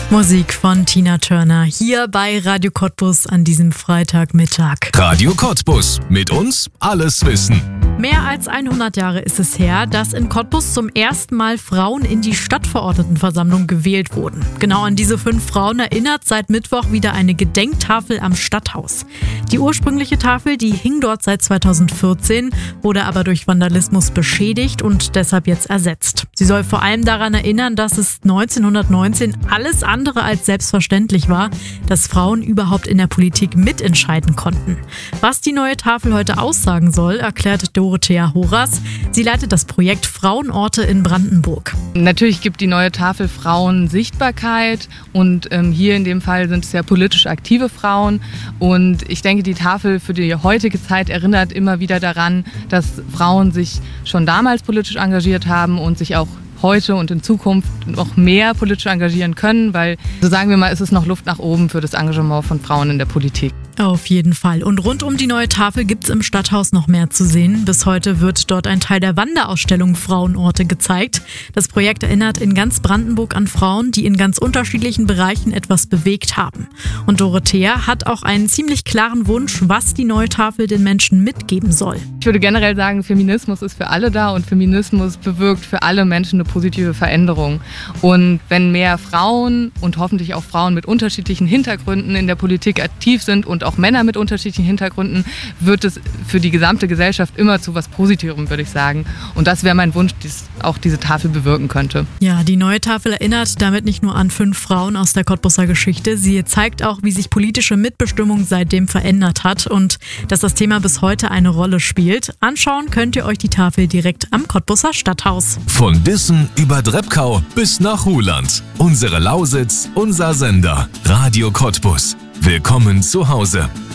Musik von Tina Turner hier bei Radio Cottbus an diesem Freitagmittag. Radio Cottbus, mit uns alles wissen. Mehr als 100 Jahre ist es her, dass in Cottbus zum ersten Mal Frauen in die Stadtverordnetenversammlung gewählt wurden. Genau an diese 5 Frauen erinnert seit Mittwoch wieder eine Gedenktafel am Stadthaus. Die ursprüngliche Tafel, die hing dort seit 2014, wurde aber durch Vandalismus beschädigt und deshalb jetzt ersetzt. Sie soll vor allem daran erinnern, dass es 1919 alles andere als selbstverständlich war, dass Frauen überhaupt in der Politik mitentscheiden konnten. Was die neue Tafel heute aussagen soll, erklärt Dorothea Horas. Sie leitet das Projekt Frauenorte in Brandenburg. Natürlich gibt die neue Tafel Frauen Sichtbarkeit und hier in dem Fall sind es ja politisch aktive Frauen. Und ich denke, die Tafel für die heutige Zeit erinnert immer wieder daran, dass Frauen sich schon damals politisch engagiert haben und sich auch heute und in Zukunft noch mehr politisch engagieren können, weil, so sagen wir mal, ist es noch Luft nach oben für das Engagement von Frauen in der Politik. Auf jeden Fall. Und rund um die neue Tafel gibt es im Stadthaus noch mehr zu sehen. Bis heute wird dort ein Teil der Wanderausstellung Frauenorte gezeigt. Das Projekt erinnert in ganz Brandenburg an Frauen, die in ganz unterschiedlichen Bereichen etwas bewegt haben. Und Dorothea hat auch einen ziemlich klaren Wunsch, was die neue Tafel den Menschen mitgeben soll. Ich würde generell sagen, Feminismus ist für alle da und Feminismus bewirkt für alle Menschen eine positive Veränderung. Und wenn mehr Frauen und hoffentlich auch Frauen mit unterschiedlichen Hintergründen in der Politik aktiv sind und auch Männer mit unterschiedlichen Hintergründen, wird es für die gesamte Gesellschaft immer zu was Positivem, würde ich sagen. Und das wäre mein Wunsch, dass auch diese Tafel bewirken könnte. Ja, die neue Tafel erinnert damit nicht nur an 5 Frauen aus der Cottbuser Geschichte. Sie zeigt auch, wie sich politische Mitbestimmung seitdem verändert hat und dass das Thema bis heute eine Rolle spielt. Anschauen könnt ihr euch die Tafel direkt am Cottbuser Stadthaus. Von Dissen über Drebkau bis nach Ruhland. Unsere Lausitz, unser Sender. Radio Cottbus. Willkommen zu Hause.